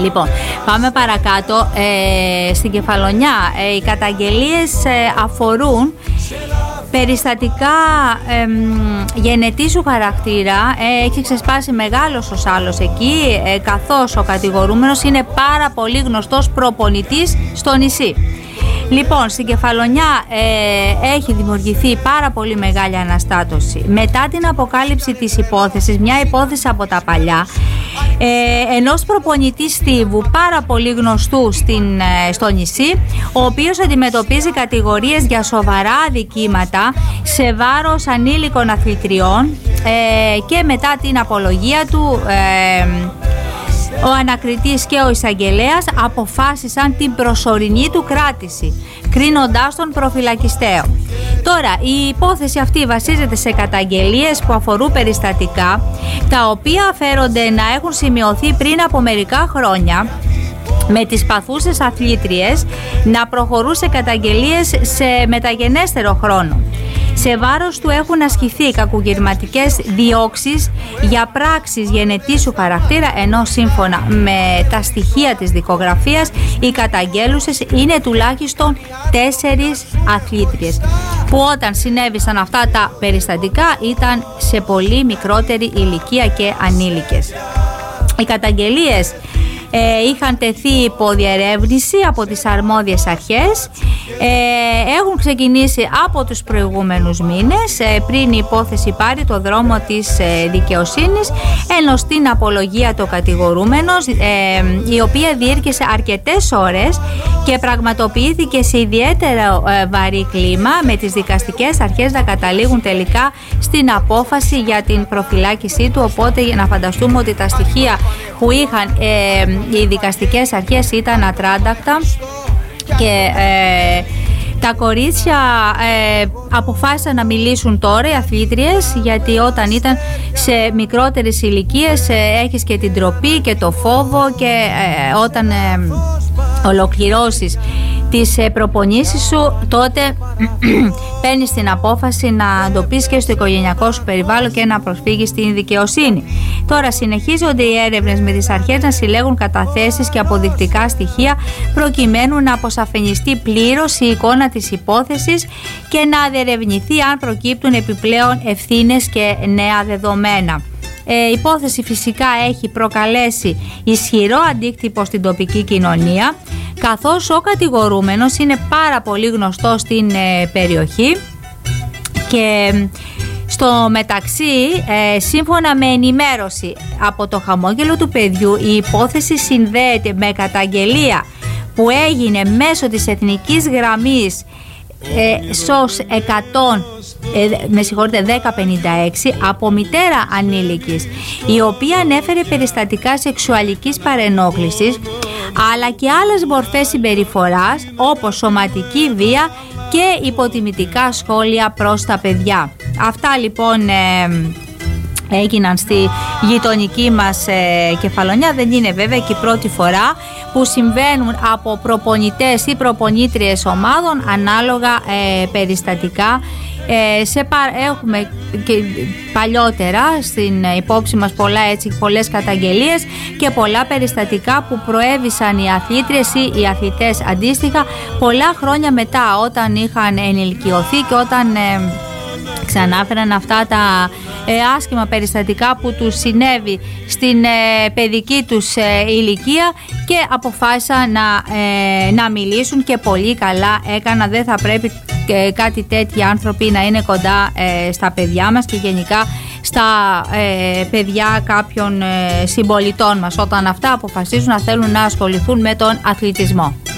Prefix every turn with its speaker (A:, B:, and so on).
A: Λοιπόν, πάμε παρακάτω. Στην Κεφαλονιά οι καταγγελίες αφορούν περιστατικά γενετήσου χαρακτήρα. Έχει ξεσπάσει μεγάλος ο σάλος εκεί, καθώς ο κατηγορούμενος είναι πάρα πολύ γνωστός προπονητής στο νησί. Λοιπόν, στην Κεφαλονιά έχει δημιουργηθεί πάρα πολύ μεγάλη αναστάτωση. Μετά την αποκάλυψη της υπόθεσης, μια υπόθεση από τα παλιά, ενός προπονητή στίβου πάρα πολύ γνωστού στο νησί, ο οποίος αντιμετωπίζει κατηγορίες για σοβαρά αδικήματα σε βάρος ανήλικων αθλητριών, και μετά την απολογία του ο ανακριτής και ο εισαγγελέας αποφάσισαν την προσωρινή του κράτηση, κρίνοντάς τον προφυλακιστέο. Τώρα, η υπόθεση αυτή βασίζεται σε καταγγελίες που αφορούν περιστατικά τα οποία φέρονται να έχουν σημειωθεί πριν από μερικά χρόνια, με τις παθούσες αθλήτριες να προχωρούσε καταγγελίες σε μεταγενέστερο χρόνο. Σε βάρος του έχουν ασκηθεί κακουργηματικές διώξεις για πράξεις γενετήσου χαρακτήρα, ενώ σύμφωνα με τα στοιχεία της δικογραφίας οι καταγγέλουσες είναι τουλάχιστον 4 αθλήτριες, που όταν συνέβησαν αυτά τα περιστατικά ήταν σε πολύ μικρότερη ηλικία και ανήλικες. Οι καταγγελίες είχαν τεθεί υπό διερεύνηση από τις αρμόδιες αρχές. Έχουν ξεκινήσει από τους προηγούμενους μήνες, πριν η υπόθεση πάρει το δρόμο της δικαιοσύνης, ενώ στην απολογία του κατηγορούμενος, η οποία διήρκεσε αρκετές ώρες και πραγματοποιήθηκε σε ιδιαίτερα βαρύ κλίμα, με τις δικαστικές αρχές να καταλήγουν τελικά στην απόφαση για την προφυλάκησή του. Οπότε για να φανταστούμε ότι τα στοιχεία που είχαν οι δικαστικές αρχές ήταν ατράντακτα, και τα κορίτσια αποφάσισαν να μιλήσουν τώρα, οι αθλήτριες, γιατί όταν ήταν σε μικρότερες ηλικίες έχεις και την τροπή και το φόβο, και όταν ολοκληρώσεις τις προπονήσεις σου, τότε παίρνεις την απόφαση να το πεις και στο οικογενειακό σου περιβάλλον και να προσφύγεις στην δικαιοσύνη. Τώρα συνεχίζονται οι έρευνες με τις αρχές να συλλέγουν καταθέσεις και αποδεικτικά στοιχεία, προκειμένου να αποσαφενιστεί πλήρως η εικόνα της υπόθεσης και να διερευνηθεί αν προκύπτουν επιπλέον ευθύνες και νέα δεδομένα. Η υπόθεση φυσικά έχει προκαλέσει ισχυρό αντίκτυπο στην τοπική κοινωνία, καθώς ο κατηγορούμενος είναι πάρα πολύ γνωστός στην περιοχή, και στο μεταξύ, σύμφωνα με ενημέρωση από το χαμόγελο του παιδιού, η υπόθεση συνδέεται με καταγγελία που έγινε μέσω της εθνικής γραμμής ΣΟΣ 1056 από μητέρα ανήλικης, η οποία ανέφερε περιστατικά σεξουαλικής παρενόχλησης, αλλά και άλλες μορφές συμπεριφοράς, όπως σωματική βία και υποτιμητικά σχόλια προς τα παιδιά. Αυτά λοιπόν έγιναν στη γειτονική μας Κεφαλονιά. Δεν είναι βέβαια και η πρώτη φορά που συμβαίνουν από προπονητές ή προπονήτριες ομάδων ανάλογα περιστατικά. Έχουμε και παλιότερα στην υπόψη μας πολλές καταγγελίες και πολλά περιστατικά που προέβησαν οι αθλήτριες ή οι αθλητές αντίστοιχα πολλά χρόνια μετά, όταν είχαν ενηλικιωθεί και όταν ξανάφεραν αυτά τα άσχημα περιστατικά που τους συνέβη στην παιδική τους ηλικία, και αποφάσισαν να μιλήσουν, και πολύ καλά έκανα. Δεν θα πρέπει κάτι τέτοιοι άνθρωποι να είναι κοντά στα παιδιά μας και γενικά στα παιδιά κάποιων συμπολιτών μας, όταν αυτά αποφασίζουν να θέλουν να ασχοληθούν με τον αθλητισμό.